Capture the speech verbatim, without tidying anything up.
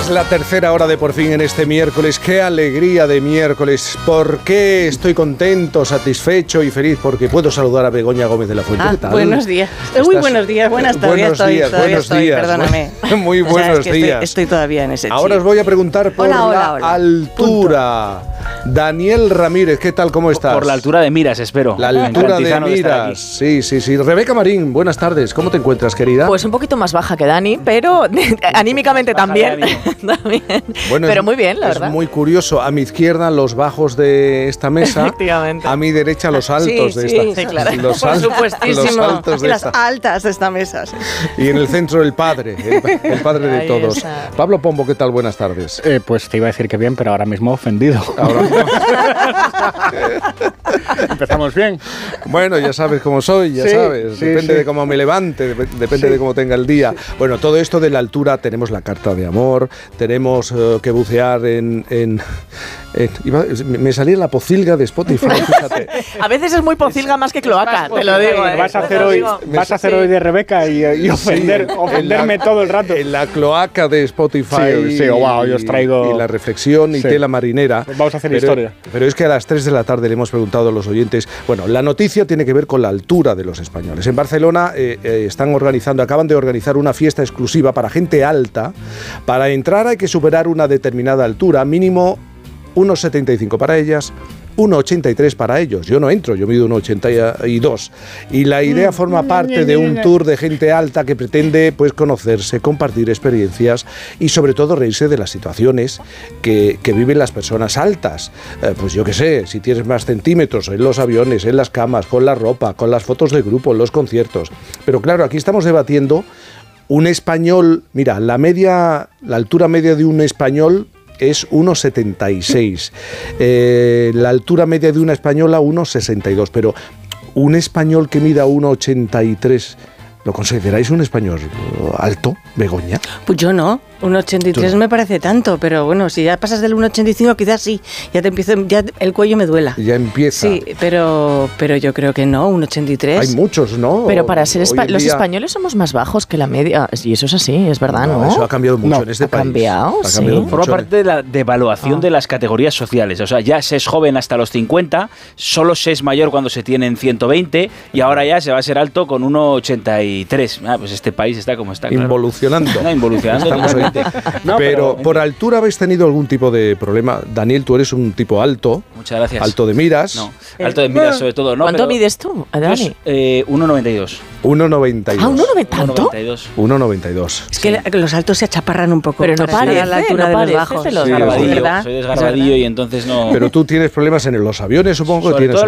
la tercera hora de Por Fin en este miércoles. ¡Qué alegría de miércoles! ¿Por qué estoy contento, satisfecho y feliz? Porque puedo saludar a Begoña Gómez de la Fuente. Ah, ¿Qué tal? buenos días. ¿Estás? Uy, buenos días, buenas tardes. Buenos estoy, días, todavía buenos estoy, días. perdóname. Muy O sea, buenos es que días. Estoy, estoy todavía en ese chip. Ahora os voy a preguntar por hola, la hola, hola. altura. Punto. Daniel Ramírez, ¿qué tal? ¿Cómo estás? Por la altura de miras, espero. La altura de miras. Sí, sí, sí. Rebeca Marín, buenas tardes. ¿Cómo te encuentras, querida? Pues un poquito más baja que Dani, pero anímicamente baja también. también. Bueno, pero es, muy bien, la es verdad. Es muy curioso. A mi izquierda los bajos de esta mesa. Efectivamente. A mi derecha los altos sí, de sí, esta. Sí, claro. Los, Por al, supuestísimo. los altos de y las esta. altas de esta mesa. Sí. Y en el centro el padre, el, el padre de Ahí todos. está. Pablo Pombo, ¿qué tal? Buenas tardes. Eh, pues te iba a decir que bien, pero ahora mismo ofendido. Ahora mismo. Empezamos bien. Bueno, ya sabes cómo soy, ya sí, sabes. Sí, depende sí. de cómo me levante, dep depende Sí. de cómo tenga el día. Bueno, todo esto de la altura, tenemos la carta de amor, tenemos uh, que bucear en... en, en iba, me salía la pocilga de Spotify, fíjate. A veces es muy pocilga más que cloaca, te lo digo. ¿eh? Vas a hacer Te lo hoy, digo. vas a hacer Sí. hoy de Rebeca y, y ofender, Sí, ofenderme en la, todo el rato. En la cloaca de Spotify. Sí, sí, wow, yo os traigo- Y la reflexión y Sí. tela marinera. Pues vamos a hacer pero, historia. Pero es que a las tres de la tarde le hemos preguntado a los oyentes. Bueno, la noticia tiene que ver con la altura de los españoles. En Barcelona eh, eh, están organizando, acaban de organizar una fiesta exclusiva para gente alta. Para entrar hay que superar una determinada altura, mínimo uno setenta y cinco para ellas, uno ochenta y tres para ellos. Yo no entro, yo mido uno ochenta y dos. Y la idea forma parte de un tour de gente alta que pretende pues conocerse, compartir experiencias y sobre todo reírse de las situaciones que, que viven las personas altas. Eh, pues yo qué sé, si tienes más centímetros en los aviones, en las camas, con la ropa, con las fotos de grupo, en los conciertos. Pero claro, aquí estamos debatiendo un español, mira, la media, la altura media de un español es uno setenta y seis. Eh, la altura media de una española, uno sesenta y dos. Pero un español que mida uno ochenta y tres, ¿lo consideráis un español alto, Begoña? Pues yo no. uno ochenta y tres me parece tanto, pero bueno, si ya pasas del uno ochenta y cinco quizás sí, ya te empiezo, ya el cuello me duela. Ya empieza. Sí, pero, pero yo creo que no, uno ochenta y tres. Hay muchos, ¿no? Pero para ser espa- Hoy en los día- españoles somos más bajos que la media, y eso es así, es verdad, ¿no? Eso ha cambiado mucho No, en este ha país. cambiado, Ha sí. cambiado Forma mucho. parte de la devaluación Ah. de las categorías sociales. O sea, ya se es joven hasta los cincuenta, solo se es mayor cuando se tienen ciento veinte y ahora ya se va a ser alto con uno ochenta y tres. Ah, pues este país está como está, claro. Involucionando. No, involucionando Estamos ahí. totalmente. No, pero, pero- por altura habéis tenido algún tipo de problema. Daniel, tú eres un tipo alto, Muchas gracias. alto de miras, No, alto de miras sobre todo, ¿no? ¿Cuánto pero mides tú, yo Dani? es, eh, uno noventa y dos. uno noventa y dos. Ah, ¿uno noventa tanto? uno noventa y dos. uno noventa y dos. Es que la- los altos se achaparran un poco. Pero no para llegar parece, a la altura no de parece, los bajos. te lo Sí, digo, es Desgarbadillo, ¿verdad? soy Es desgarbadillo verdad. y entonces no... Pero tú tienes problemas en los aviones, supongo que sobre tienes todo